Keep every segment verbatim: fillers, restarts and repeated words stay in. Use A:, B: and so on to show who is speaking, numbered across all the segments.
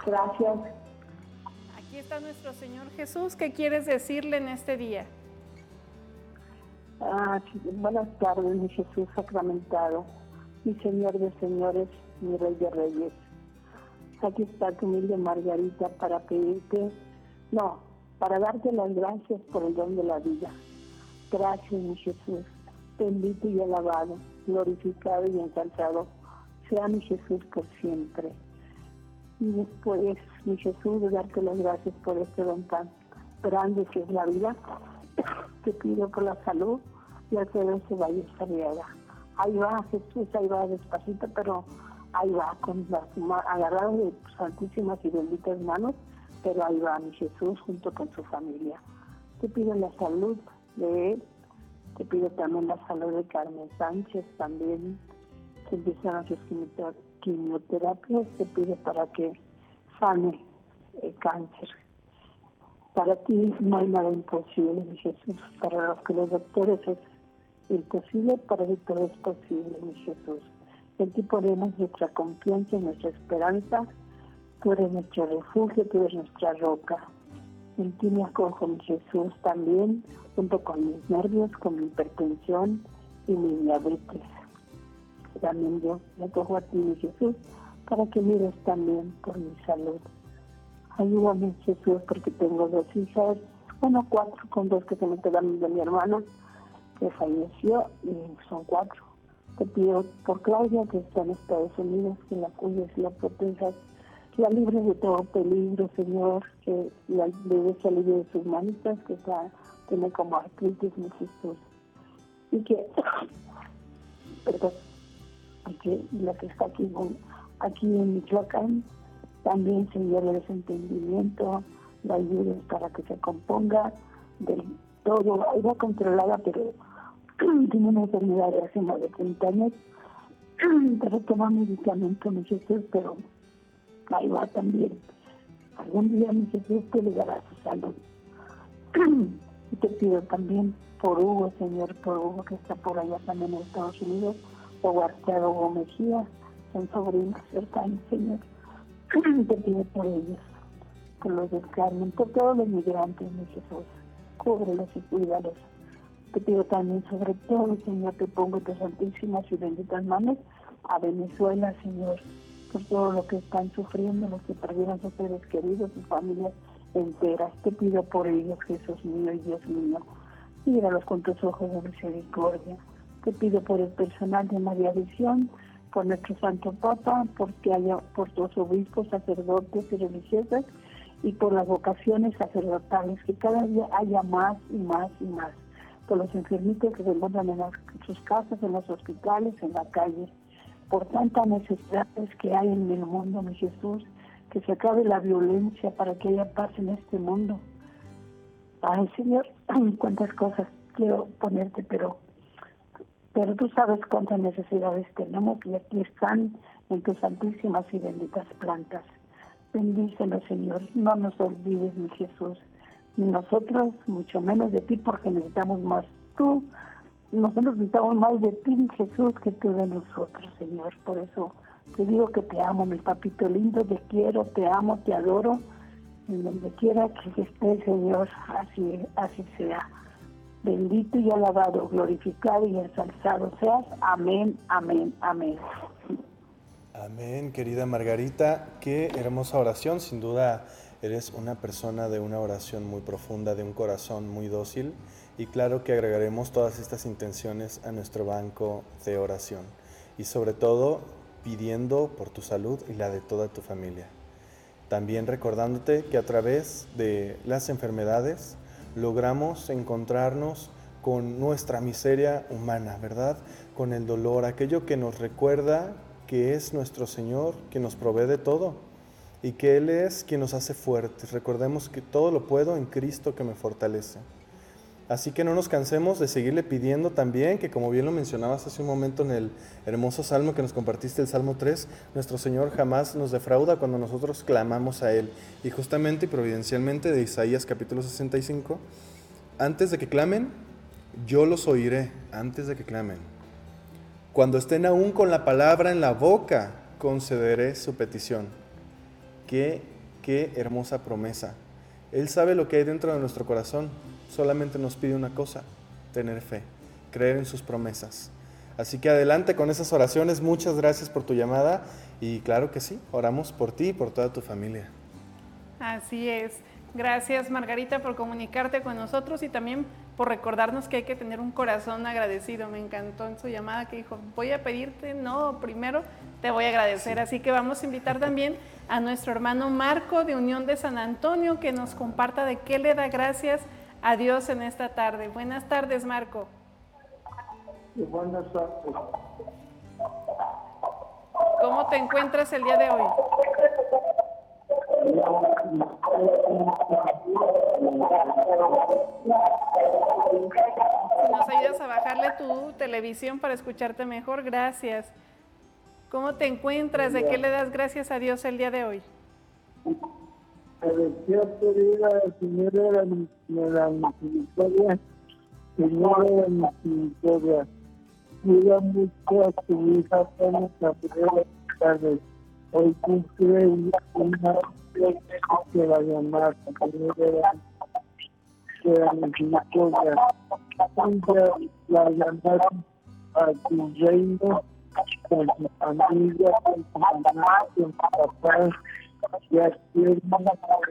A: Gracias.
B: Aquí está nuestro Señor Jesús. ¿Qué quieres decirle en este día?
A: Ah, sí, buenas tardes, mi Jesús sacramentado, mi Señor de señores, mi Rey de reyes. Aquí está tu humilde Margarita para pedirte, no, para darte las gracias por el don de la vida. Gracias, mi Jesús, bendito y alabado, glorificado y ensalzado sea mi Jesús por siempre. Y después, mi Jesús, de darte las gracias por este don tan grande que es la vida, te pido por la salud y al que se vaya esta vida. Ahí va Jesús, ahí va despacito, pero ahí va, con las agarrado de santísimas y benditas manos, pero ahí va mi Jesús junto con su familia. Te pido la salud de él, te pido también la salud de Carmen Sánchez, también que empiezan sus quimioterapias, te pido para que sane el cáncer. Para ti no hay nada imposible, mi Jesús. Para los que los doctores es imposible, para ti todo es posible, mi Jesús. En ti ponemos nuestra confianza y nuestra esperanza. Tú eres nuestro refugio, tú eres nuestra roca. En ti me acojo, mi Jesús, también, junto con mis nervios, con mi hipertensión y mi diabetes. También yo me acojo a ti, mi Jesús, para que mires también por mi salud. Ayúdame, Jesús, porque tengo dos hijas, bueno, cuatro, con dos que se me quedan de mi hermana, que falleció, y son cuatro. Te pido por Claudia, que está en Estados Unidos, que la cuides y la protejas, que la libres de todo peligro, Señor, que la debe salir de sus manitas, que está, tiene como artritis, mi Jesús. Y que, perdón, y que la que está aquí, aquí en Michoacán, también, Señor, le des entendimiento, la ayudes para que se componga de todo. Ahí va controlada, pero tiene una enfermedad de hace más de treinta años, pero toma medicamento, mi Jesús, pero ahí va también. Algún día, mi Jesús, te le dará su salud. Y te pido también por Hugo, Señor, por Hugo, que está por allá también en Estados Unidos, o Guarteado Hugo Mejía, son sobrinos cercanos, Señor. Te pido por ellos, por los de Carmen, por todos los migrantes, mi Jesús. Cúbrelos y cuídalos. Te pido también, sobre todo, Señor, te pongo tus santísimas y benditas manos a Venezuela, Señor, por todo lo que están sufriendo, los que perdieron sus seres queridos, sus familias enteras. Te pido por ellos, Jesús mío y Dios mío. Míralos con tus ojos de misericordia. Te pido por el personal de María Visión, por nuestro Santo Papa, porque haya por los obispos, sacerdotes y religiosas, y por las vocaciones sacerdotales, que cada día haya más y más y más, por los enfermitos que se encuentran en, las, en sus casas, en los hospitales, en la calle, por tantas necesidades que hay en el mundo, mi Jesús, que se acabe la violencia para que haya paz en este mundo. Ay, Señor, cuántas cosas quiero ponerte, pero Pero tú sabes cuántas necesidades tenemos y aquí están en tus santísimas y benditas plantas. Bendícenos, Señor. No nos olvides, mi Jesús. Ni nosotros, mucho menos de ti, porque necesitamos más tú. Nosotros necesitamos más de ti, mi Jesús, que tú de nosotros, Señor. Por eso te digo que te amo, mi papito lindo. Te quiero, te amo, te adoro. En donde quiera que estés, Señor, así, así sea. Bendito y alabado, glorificado y ensalzado seas. Amén, amén, amén.
C: Amén, querida Margarita. Qué hermosa oración. Sin duda eres una persona de una oración muy profunda, de un corazón muy dócil. Y claro que agregaremos todas estas intenciones a nuestro banco de oración. Y sobre todo pidiendo por tu salud y la de toda tu familia. También recordándote que a través de las enfermedades logramos encontrarnos con nuestra miseria humana, ¿verdad? Con el dolor, aquello que nos recuerda que es nuestro Señor, que nos provee de todo y que Él es quien nos hace fuertes. Recordemos que todo lo puedo en Cristo que me fortalece. Así que no nos cansemos de seguirle pidiendo también, que como bien lo mencionabas hace un momento en el hermoso salmo que nos compartiste, el Salmo tres, nuestro Señor jamás nos defrauda cuando nosotros clamamos a Él. Y justamente y providencialmente de Isaías capítulo sesenta y cinco, antes de que clamen, yo los oiré, antes de que clamen. Cuando estén aún con la palabra en la boca, concederé su petición. Qué Qué hermosa promesa. Él sabe lo que hay dentro de nuestro corazón, solamente nos pide una cosa, tener fe, creer en sus promesas. Así que adelante con esas oraciones, muchas gracias por tu llamada y claro que sí, oramos por ti y por toda tu familia.
B: Así es. Gracias, Margarita, por comunicarte con nosotros y también por recordarnos que hay que tener un corazón agradecido. Me encantó en su llamada que dijo, voy a pedirte, no, primero te voy a agradecer. Sí. Así que vamos a invitar también a nuestro hermano Marco de Unión de San Antonio que nos comparta de qué le da gracias a Dios en esta tarde. Buenas tardes, Marco.
D: Buenas tardes.
B: ¿Cómo te encuentras el día de hoy? Si nos ayudas a bajarle tu televisión para escucharte mejor, gracias. ¿Cómo te encuentras? ¿De qué le das gracias a Dios el día de hoy?
D: Deseo pedir al Señor de la, de la misericordia, Señor de la misericordia, cuida mucho a tu hija Ana Gabriela Chávez. Hoy cumple una que la llamar, Señor de la, de la misericordia. Cambia la llamada a tu reino, con tu familia, con tu mamá, con tu papá, y a ti hermana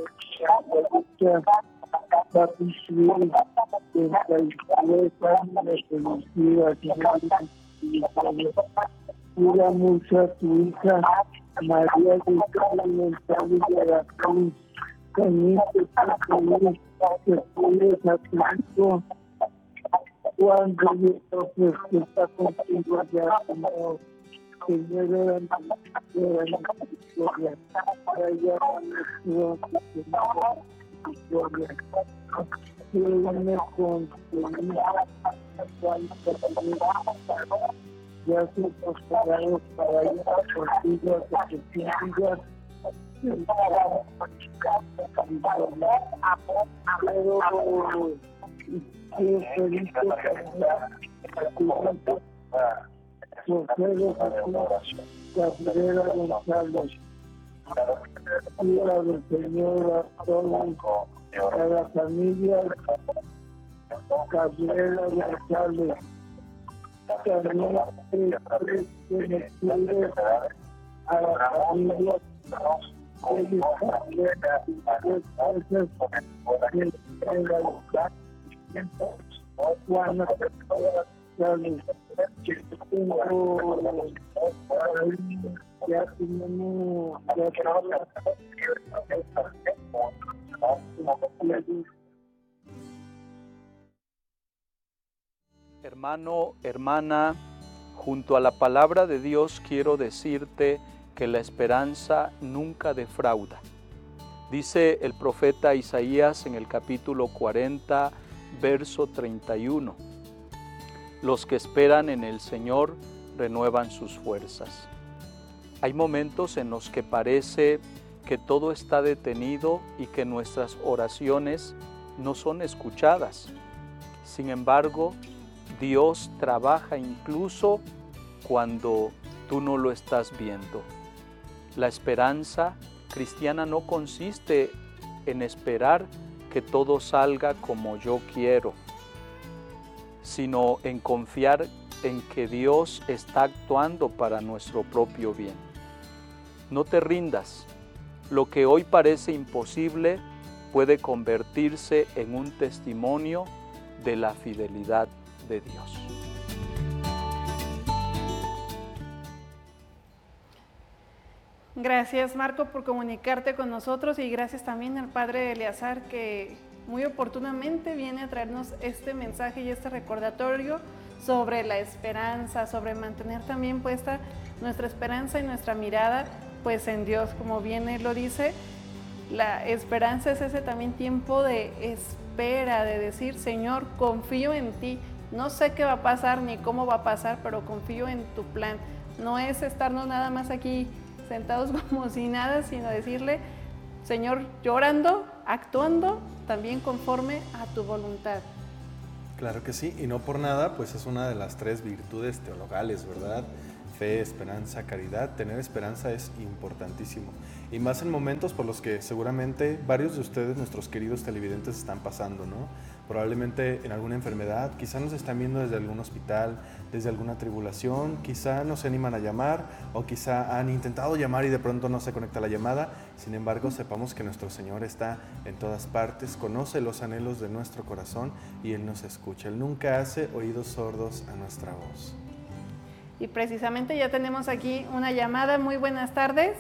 D: va a construir treinta y tres años de felicidad, Señor. Cuida mucho a tu hija María de Carmen de la Cruz, también te pido que cuides a tu hijo cuando Dios está contigo allá, como Señor de la misericordia, allá nuestro misericordia. Quédame con tu hija, ya se postularon para ir contigo a que te sigas. Pero quiero pedirte a tu hijo Rogelio Jesús Cabrera González, cuida del Señor a todos, a la familia Cabrera González. También que me cuide a la familia Félix Cabrera en la lugar Juana González. Ya tenemos
E: Hermano, hermana, junto a la palabra de Dios quiero decirte que la esperanza nunca defrauda. Dice el profeta Isaías en el capítulo cuarenta, verso treinta y uno. Los que esperan en el Señor renuevan sus fuerzas. Hay momentos en los que parece que todo está detenido y que nuestras oraciones no son escuchadas. Sin embargo, Dios trabaja incluso cuando tú no lo estás viendo. La esperanza cristiana no consiste en esperar que todo salga como yo quiero, sino en confiar en que Dios está actuando para nuestro propio bien. No te rindas. Lo que hoy parece imposible puede convertirse en un testimonio de la fidelidad de Dios.
B: Gracias, Marco, por comunicarte con nosotros y gracias también al Padre Eleazar que muy oportunamente viene a traernos este mensaje y este recordatorio sobre la esperanza, sobre mantener también puesta nuestra esperanza y nuestra mirada pues en Dios, como bien él lo dice. La esperanza es ese también tiempo de espera, de decir, Señor, confío en ti, no sé qué va a pasar ni cómo va a pasar, pero confío en tu plan. No es estarnos nada más aquí sentados como si nada, sino decirle, Señor, llorando, actuando también conforme a tu voluntad.
C: Claro que sí, y no por nada, pues es una de las tres virtudes teologales, ¿verdad? fe, esperanza, caridad. Tener esperanza es importantísimo. Y más en momentos por los que seguramente varios de ustedes, nuestros queridos televidentes, están pasando, ¿no? Probablemente en alguna enfermedad, quizá nos están viendo desde algún hospital, desde alguna tribulación, quizá no se animan a llamar o quizá han intentado llamar y de pronto no se conecta la llamada. Sin embargo, sepamos que nuestro Señor está en todas partes, conoce los anhelos de nuestro corazón y Él nos escucha. Él nunca hace oídos sordos a nuestra voz.
B: Y precisamente ya tenemos aquí una llamada. Muy buenas tardes.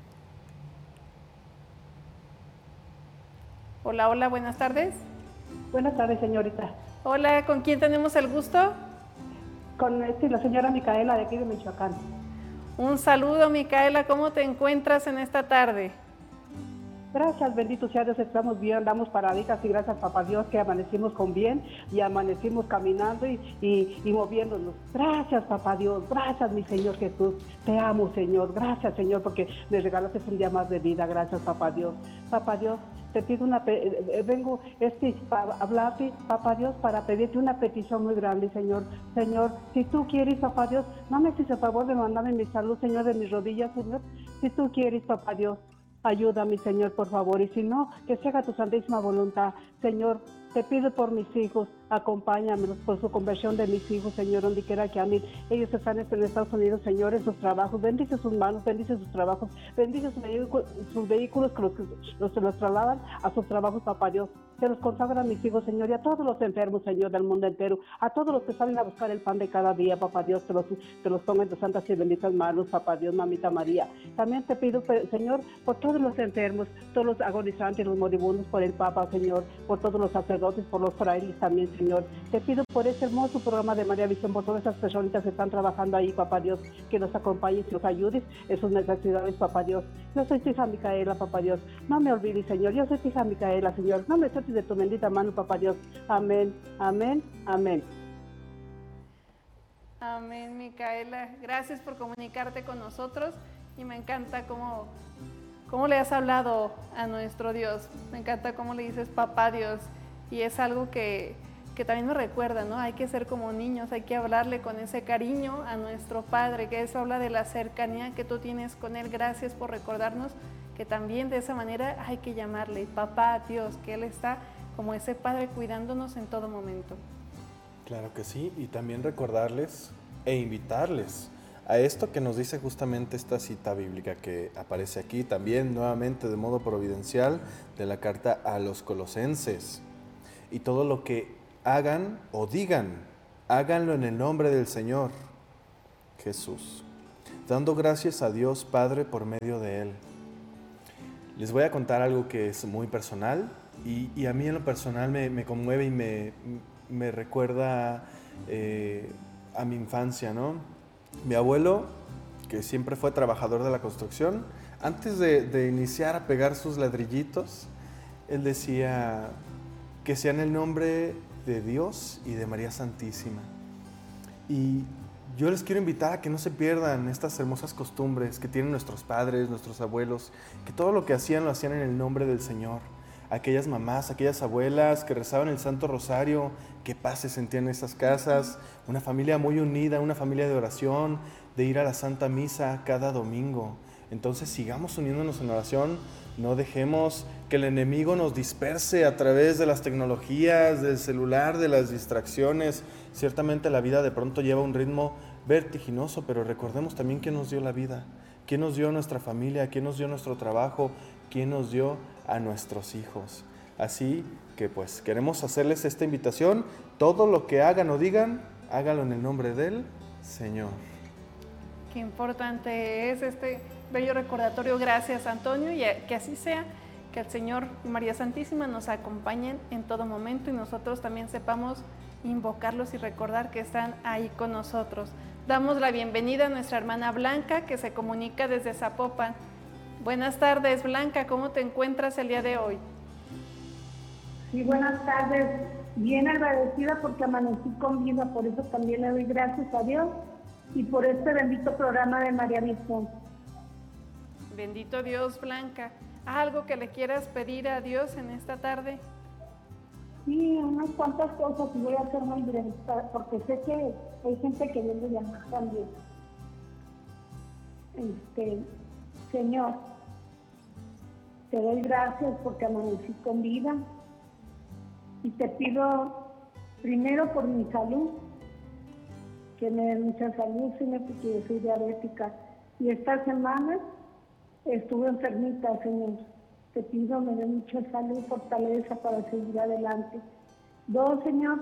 B: Hola, hola, buenas tardes.
F: Buenas tardes, señorita.
B: Hola, ¿con quién tenemos el gusto?
F: Con este, la señora Micaela de aquí de Michoacán.
B: Un saludo, Micaela. ¿Cómo te encuentras en esta tarde?
F: Gracias, bendito sea Dios, estamos bien, andamos paraditas y gracias, papá Dios, que amanecimos con bien y amanecimos caminando y, y, y moviéndonos. Gracias, papá Dios, gracias, mi Señor Jesús. Te amo, Señor. Gracias, Señor, porque me regalaste un día más de vida. Gracias, papá Dios. Papá Dios, te pido una, vengo este, para hablarte, papá Dios, para pedirte una petición muy grande, Señor. Señor, si tú quieres, papá Dios, no me haces el favor de mandarme mi salud, Señor, de mis rodillas, Señor. Si tú quieres, papá Dios, ayúdame, Señor, por favor, y si no, que se haga tu santísima voluntad. Señor, te pido por mis hijos, acompáñamelos por su conversión de mis hijos, Señor, donde quiera que anden. Ellos están en Estados Unidos, Señor, en sus trabajos. Bendice sus manos, bendice sus trabajos, bendice sus vehículos, sus vehículos que los, los, los trasladan a sus trabajos, papá Dios. Se los consagran mis hijos, Señor, y a todos los enfermos, Señor, del mundo entero, a todos los que salen a buscar el pan de cada día, papá Dios, te los, te los pongo en tus santas y benditas manos, papá Dios, mamita María. También te pido, Señor, por todos los enfermos, todos los agonizantes, los moribundos, por el Papa, Señor, por todos los sacerdotes, por los frailes también, Señor. Te pido por ese hermoso programa de María Visión, por todas esas personitas que están trabajando ahí, papá Dios, que nos acompañes y nos ayudes en sus necesidades, papá Dios. Yo soy tu hija Micaela, papá Dios. No me olvides, Señor. Yo soy tu hija Micaela, Señor. No me sueltes de tu bendita mano, papá Dios. Amén, amén, amén.
B: Amén, Micaela. Gracias por comunicarte con nosotros y me encanta cómo, cómo le has hablado a nuestro Dios. Me encanta cómo le dices papá Dios y es algo que, que también me recuerda, ¿no? Hay que ser como niños, hay que hablarle con ese cariño a nuestro Padre, que eso habla de la cercanía que tú tienes con Él. Gracias por recordarnos que también de esa manera hay que llamarle papá Dios, que Él está como ese Padre cuidándonos en todo momento.
C: Claro que sí, y también recordarles e invitarles a esto que nos dice justamente esta cita bíblica que aparece aquí también nuevamente de modo providencial de la carta a los Colosenses. Y todo lo que hagan o digan, háganlo en el nombre del Señor Jesús, dando gracias a Dios Padre por medio de Él. Les voy a contar algo que es muy personal y, y a mí en lo personal me, me conmueve y me, me recuerda eh, a mi infancia, ¿no? Mi abuelo, que siempre fue trabajador de la construcción, antes de, de iniciar a pegar sus ladrillitos, él decía que sea en el nombre de Dios y de María Santísima. Y yo les quiero invitar a que no se pierdan estas hermosas costumbres que tienen nuestros padres, nuestros abuelos, que todo lo que hacían lo hacían en el nombre del Señor. Aquellas mamás, aquellas abuelas que rezaban el Santo Rosario, qué paz se sentían en esas casas, una familia muy unida, una familia de oración, de ir a la Santa Misa cada domingo. Entonces sigamos uniéndonos en oración, no dejemos que el enemigo nos disperse a través de las tecnologías, del celular, de las distracciones. Ciertamente la vida de pronto lleva un ritmo vertiginoso, pero recordemos también quién nos dio la vida, quién nos dio nuestra familia, quién nos dio nuestro trabajo, quién nos dio a nuestros hijos. Así que pues queremos hacerles esta invitación, todo lo que hagan o digan, háganlo en el nombre del Señor.
B: Qué importante es este bello recordatorio. Gracias, Antonio, y que así sea, que el Señor y María Santísima nos acompañen en todo momento y nosotros también sepamos invocarlos y recordar que están ahí con nosotros. Damos la bienvenida a nuestra hermana Blanca, que se comunica desde Zapopan. Buenas tardes, Blanca, ¿cómo te encuentras el día de hoy?
A: Sí, buenas tardes. Bien agradecida porque amanecí con vida, por eso también le doy gracias a Dios y por este bendito programa de María Visión.
B: Bendito Dios, Blanca. ¿Algo que le quieras pedir a Dios en esta tarde?
A: Sí, unas cuantas cosas y voy a ser muy breve, porque sé que hay gente que viene a llamar también. Este, Señor, te doy gracias porque amanecí con vida y te pido primero por mi salud, que me dé mucha salud, Señor, porque yo soy diabética. Y esta semana estuve enfermita, Señor. Te pido me dé mucha salud, fortaleza para seguir adelante. Dos, Señor,